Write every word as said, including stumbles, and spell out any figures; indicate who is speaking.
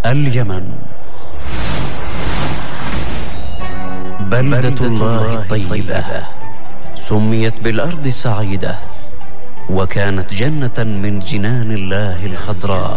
Speaker 1: اليمن بلدة الله الطيبة، سميت بالأرض السعيدة، وكانت جنة من جنان الله الخضراء.